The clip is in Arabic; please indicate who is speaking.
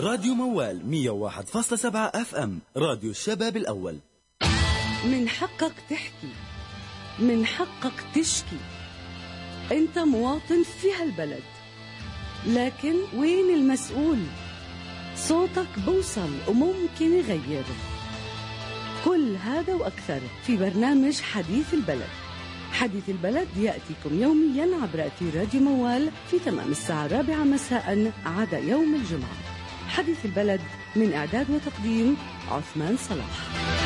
Speaker 1: راديو موال 101.7 اف ام، راديو الشباب الأول.
Speaker 2: من حقك تحكي، من حقك تشكي، انت مواطن في هالبلد، لكن وين المسؤول؟ صوتك بوصل وممكن يغير. كل هذا وأكثر في برنامج حديث البلد. حديث البلد يأتيكم يوميا عبر أثير راديو موال في تمام الساعة 4 مساء عدا يوم الجمعة. حديث البلد من إعداد وتقديم عثمان صلاح.